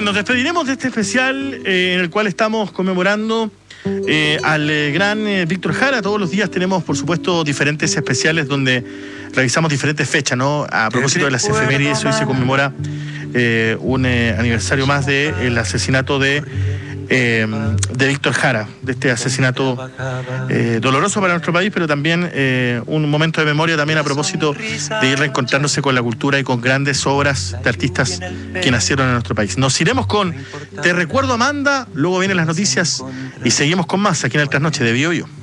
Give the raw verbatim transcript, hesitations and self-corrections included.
nos despediremos de este especial eh, en el cual estamos conmemorando eh, al eh, gran eh, Víctor Jara. Todos los días tenemos, por supuesto, diferentes especiales donde revisamos diferentes fechas, ¿no? A propósito de las efemérides, hoy se conmemora eh, un eh, aniversario más del asesinato de, eh, de Víctor Jara, de este asesinato eh, doloroso para nuestro país, pero también eh, un momento de memoria también a propósito de ir reencontrándose con la cultura y con grandes obras de artistas que nacieron en nuestro país. Nos iremos con Te recuerdo, Amanda, luego vienen las noticias y seguimos con más aquí en el Trasnoche de Bio Bio.